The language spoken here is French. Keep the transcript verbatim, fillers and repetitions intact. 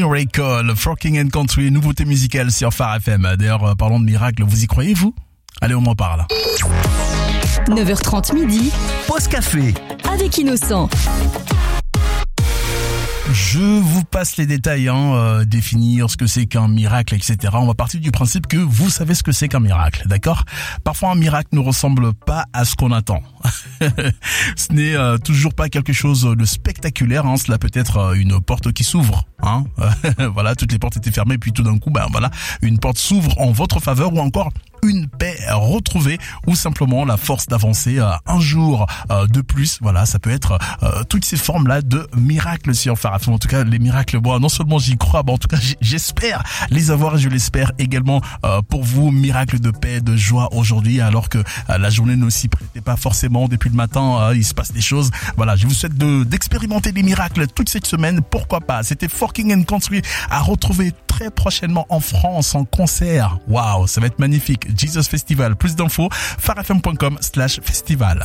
Miracle, Forking and Country, nouveauté musicale sur Phare F M. D'ailleurs, parlons de miracle, vous y croyez, vous? Allez, on en parle. neuf heures trente midi. Pause café. Avec Innocent. Je vous passe les détails, hein, euh, définir ce que c'est qu'un miracle, et cetera. On va partir du principe que vous savez ce que c'est qu'un miracle, d'accord? Parfois, un miracle ne ressemble pas à ce qu'on attend. Ce n'est euh, toujours pas quelque chose de spectaculaire, hein. Cela peut être euh, une porte qui s'ouvre, hein. Voilà, toutes les portes étaient fermées, puis tout d'un coup, ben voilà, une porte s'ouvre en votre faveur, ou encore une paix retrouvée, ou simplement la force d'avancer euh, un jour euh, de plus. Voilà, ça peut être euh, toutes ces formes-là de miracles sur Phare F M. En tout cas, les miracles, bon, non seulement j'y crois, mais en tout cas, j'espère les avoir, et je l'espère également euh, pour vous. Miracles de paix, de joie aujourd'hui, alors que euh, la journée ne s'y prêtait pas forcément. Depuis le matin, euh, il se passe des choses. Voilà, je vous souhaite de, d'expérimenter des miracles toute cette semaine. Pourquoi pas? C'était Forking and Country à retrouver très prochainement en France en concert. Waouh, ça va être magnifique. Jesus Festival. Plus d'infos, pharefm point com slash festival.